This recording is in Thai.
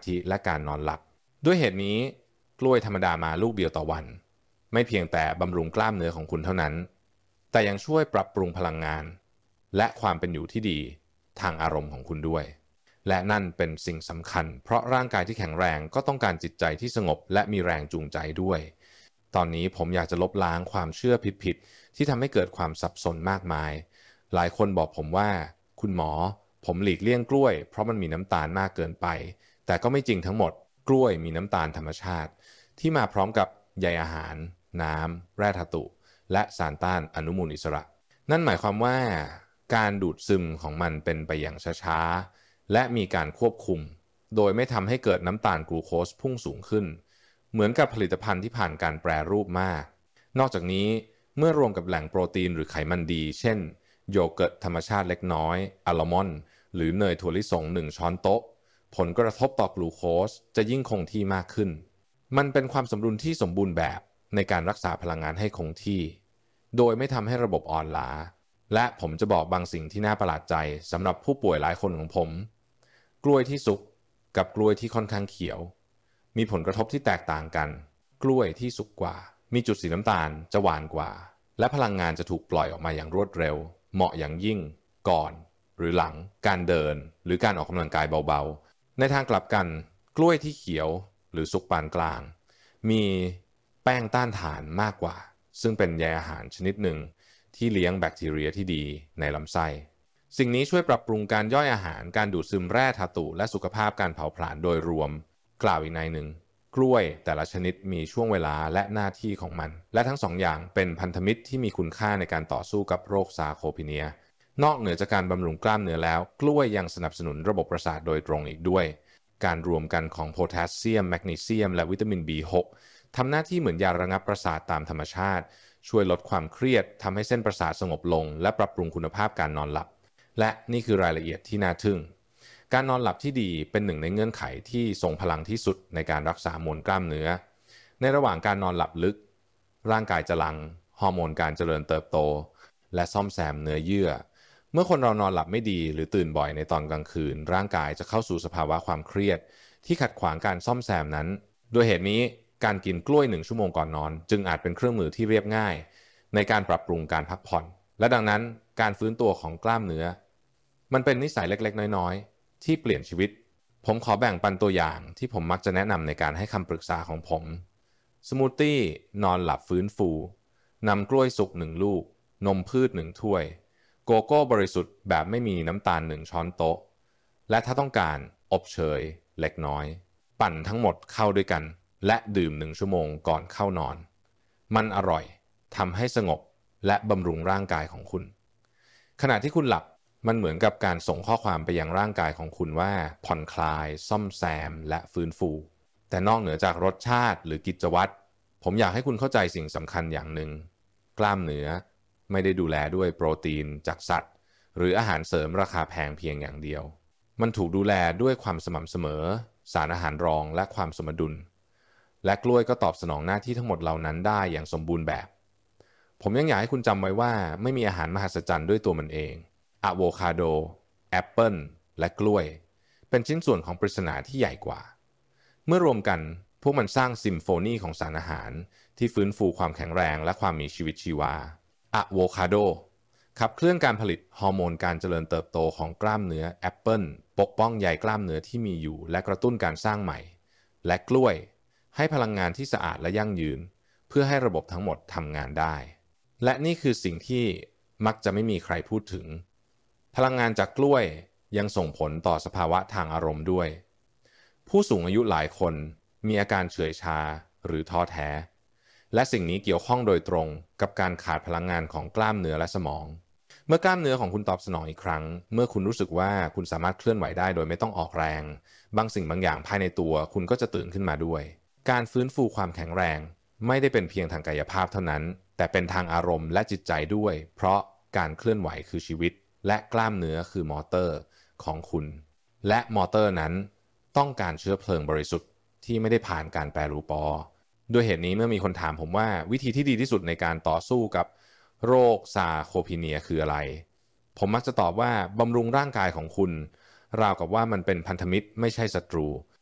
ธิและการนอนหลับด้วยเหตุนี้กล้วยธรรมดามาลูกเดียวต่อวันไม่เพียงแต่บำรุงกล้ามเนื้อของคุณเท่านั้นแต่ยังช่วยปรับปรุงพลังงานและความเป็นอยู่ที่ดีทางอารมณ์ของคุณด้วยและนั่นเป็นสิ่งสำคัญเพราะร่างกายที่แข็งแรงก็ต้องการจิตใจที่สงบและมีแรงจูงใจด้วยตอนนี้ผมอยากจะลบล้างความเชื่อผิดๆที่ทำให้เกิดความสับสนมากมายหลายคนบอกผมว่าคุณหมอผมหลีกเลี่ยงกล้วยเพราะมันมีน้ำตาลมากเกินไปแต่ก็ไม่จริงทั้งหมดกล้วยมีน้ำตาลธรรมชาติที่มาพร้อมกับใยอาหารน้ำแร่धातุและสารต้านอนุมูลอิสระนั่นหมายความว่าการดูดซึมของมันเป็นไปอย่างช้าๆและมีการควบคุมโดยไม่ทำให้เกิดน้ำตาลกลูโคสพุ่งสูงขึ้นเหมือนกับผลิตภัณฑ์ที่ผ่านการแปรรูปมากนอกจากนี้เมื่อรวมกับแหล่งโปรตีนหรือไขมันดีเช่นโยเกิร์ตธรรมชาติเล็กน้อยอัลมอนด์หรือเนยถั่วลิสง1ช้อนโต๊ะผลกระทบต่อกลูโคสจะยิ่งคงที่มากขึ้นมันเป็นความสมดุลที่สมบูรณ์แบบในการรักษาพลังงานให้คงที่โดยไม่ทำให้ระบบอ่อนล้าและผมจะบอกบางสิ่งที่น่าประหลาดใจสำหรับผู้ป่วยหลายคนของผมกล้วยที่สุกกับกล้วยที่ค่อนข้างเขียวมีผลกระทบที่แตกต่างกันกล้วยที่สุกกว่ามีจุดสีน้ำตาลจะหวานกว่าและพลังงานจะถูกปล่อยออกมาอย่างรวดเร็วเหมาะอย่างยิ่งก่อนหรือหลังการเดินหรือการออกกำลังกายเบาๆในทางกลับกันกล้วยที่เขียวหรือสุกปานกลางมีแป้งต้านทานมากกว่าซึ่งเป็นใยอาหารชนิดหนึ่งที่เลี้ยงแบคทีเรียที่ดีในลำไส้สิ่งนี้ช่วยปรับปรุงการย่อยอาหารการดูดซึมแร่ธาตุและสุขภาพการเผาผลาญโดยรวมกล่าวอีกในหนึ่งกล้วยแต่ละชนิดมีช่วงเวลาและหน้าที่ของมันและทั้งสองอย่างเป็นพันธมิตรที่มีคุณค่าในการต่อสู้กับโรคซาร์โคพีเนียนอกเหนือจากการบำรุงกล้ามเนื้อแล้วกล้วยยังสนับสนุนระบบประสาทโดยตรงอีกด้วยการรวมกันของโพแทสเซียมแมกนีเซียมและวิตามิน B6 ทำหน้าที่เหมือนยาระงับประสาทตามธรรมชาติช่วยลดความเครียดทำให้เส้นประสาทสงบลงและปรับปรุงคุณภาพการนอนหลับและนี่คือรายละเอียดที่น่าทึ่งการนอนหลับที่ดีเป็นหนึ่งในเงื่อนไขที่ทรงพลังที่สุดในการรักษามวลกล้ามเนื้อในระหว่างการนอนหลับลึกร่างกายจะหลั่งฮอร์โมนการเจริญเติบโตและซ่อมแซมเนื้อเยื่อเมื่อคนเรานอนหลับไม่ดีหรือตื่นบ่อยในตอนกลางคืนร่างกายจะเข้าสู่สภาวะความเครียดที่ขัดขวางการซ่อมแซมนั้นด้วยเหตุนี้การกินกล้วย1 ชั่วโมงก่อนนอนจึงอาจเป็นเครื่องมือที่เรียบง่ายในการปรับปรุงการพักผ่อนและดังนั้นการฟื้นตัวของกล้ามเนื้อมันเป็นนิสัยเล็กๆน้อยๆที่เปลี่ยนชีวิตผมขอแบ่งปันตัวอย่างที่ผมมักจะแนะนำในการให้คำปรึกษาของผมสมูทตี้นอนหลับฟื้นฟูนำกล้วยสุก1 ลูกนมพืช1 ถ้วยโกโก้บริสุทธิ์แบบไม่มีน้ำตาล1 ช้อนโต๊ะและถ้าต้องการอบเชยเล็กน้อยปั่นทั้งหมดเข้าด้วยกันและดื่ม1 ชั่วโมงก่อนเข้านอนมันอร่อยทำให้สงบและบำรุงร่างกายของคุณขณะที่คุณหลับมันเหมือนกับการส่งข้อความไปยังร่างกายของคุณว่าผ่อนคลายซ่อมแซมและฟื้นฟูแต่นอกเหนือจากรสชาติหรือกิจวัตรผมอยากให้คุณเข้าใจสิ่งสำคัญอย่างหนึ่งกล้ามเนื้อไม่ได้ดูแลด้วยโปรตีนจากสัตว์หรืออาหารเสริมราคาแพงเพียงอย่างเดียวมันถูกดูแลด้วยความสม่ำเสมอสารอาหารรองและความสมดุลและกล้วยก็ตอบสนองหน้าที่ทั้งหมดเหล่านั้นได้อย่างสมบูรณ์แบบผมยังอยากให้คุณจำไว้ว่าไม่มีอาหารมหัศจรรย์ด้วยตัวมันเองอะโวคาโดแอปเปิลและกล้วยเป็นชิ้นส่วนของปริศนาที่ใหญ่กว่าเมื่อรวมกันพวกมันสร้างซิมโฟนีของสารอาหารที่ฟื้นฟูความแข็งแรงและความมีชีวิตชีวาอะโวคาโดขับเคลื่อนการผลิตฮอร์โมนการเจริญเติบโตของกล้ามเนื้อแอปเปิลปกป้องใยกล้ามเนื้อที่มีอยู่และกระตุ้นการสร้างใหม่และกล้วยให้พลังงานที่สะอาดและยั่งยืนเพื่อให้ระบบทั้งหมดทำงานได้และนี่คือสิ่งที่มักจะไม่มีใครพูดถึงพลังงานจากกล้วยยังส่งผลต่อสภาวะทางอารมณ์ด้วยผู้สูงอายุหลายคนมีอาการเฉื่อยชาหรือท้อแท้และสิ่งนี้เกี่ยวข้องโดยตรงกับการขาดพลังงานของกล้ามเนื้อและสมองเมื่อกล้ามเนื้อของคุณตอบสนองอีกครั้งเมื่อคุณรู้สึกว่าคุณสามารถเคลื่อนไหวได้โดยไม่ต้องออกแรงบางสิ่งบางอย่างภายในตัวคุณก็จะตื่นขึ้นมาด้วยการฟื้นฟูความแข็งแรงไม่ได้เป็นเพียงทางกายภาพเท่านั้นแต่เป็นทางอารมณ์และจิตใจด้วยเพราะการเคลื่อนไหวคือชีวิตและกล้ามเนื้อคือมอเตอร์ของคุณและมอเตอร์นั้นต้องการเชื้อเพลิงบริสุทธิ์ที่ไม่ได้ผ่านการแปรรูปด้วยเหตุนี้เมื่อมีคนถามผมว่าวิธีที่ดีที่สุดในการต่อสู้กับโรคซาร์โคพีเนียคืออะไรผมมักจะตอบว่าบำรุงร่างกายของคุณราวกับว่ามันเป็นพันธมิตรไม่ใช่ศัตรู